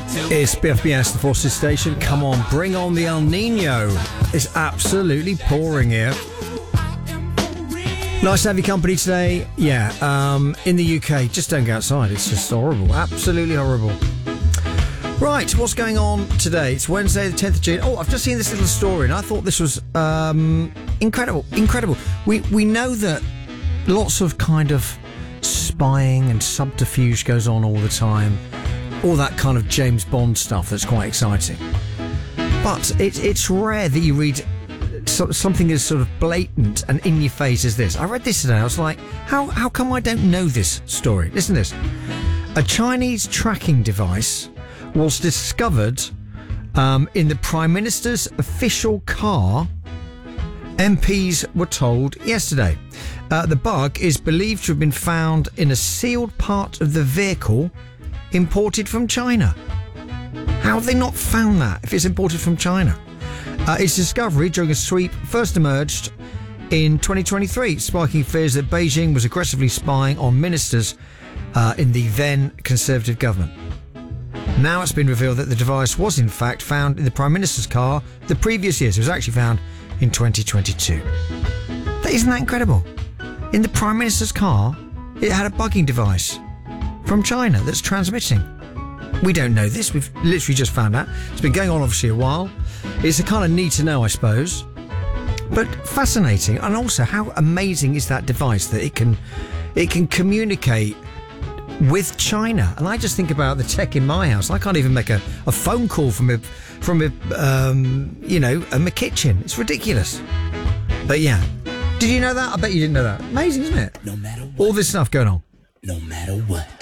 It's BFBS, the Forces Station. Come on, bring on the El Nino. It's absolutely pouring here. Nice to have your company today. Yeah, in the UK, just don't go outside. It's just horrible. Absolutely horrible. Right, what's going on today? It's Wednesday, the 10th of June. Oh, I've just seen this little story, and I thought this was incredible. We know that lots of kind of spying and subterfuge goes on all the time. All that kind of James Bond stuff that's quite exciting. But it's rare that you read something as sort of blatant and in your face as this. I read this today. I was like, how come I don't know this story? Listen to this. A Chinese tracking device was discovered in the Prime Minister's official car, MPs were told yesterday. The bug is believed to have been found in a sealed part of the vehicle imported from China. How have they not found that if it's imported from China? Its discovery during a sweep first emerged in 2023, sparking fears that Beijing was aggressively spying on ministers in the then Conservative government. Now it's been revealed that the device was in fact found in the Prime Minister's car the previous year. So it was actually found in 2022. Isn't that incredible? In the Prime Minister's car, it had a bugging device from China that's transmitting. We don't know this. We've literally just found out. It's been going on obviously a while. It's a kind of need to know, I suppose. But fascinating. And also, how amazing is that device that it can communicate with China? And I just think about the tech in my house. I can't even make a phone call from my kitchen. It's ridiculous. But yeah. Did you know that? I bet you didn't know that. Amazing, isn't it? No matter what. All this stuff going on. No matter what.